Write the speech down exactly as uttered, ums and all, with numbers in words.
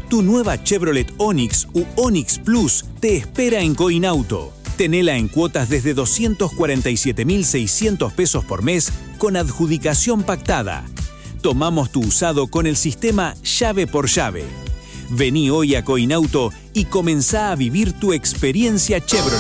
Tu nueva Chevrolet Onix u Onix Plus te espera en Coinauto. Tenela en cuotas desde doscientos cuarenta y siete mil seiscientos pesos por mes con adjudicación pactada. Tomamos tu usado con el sistema llave por llave. Vení hoy a Coinauto y comenzá a vivir tu experiencia Chevrolet.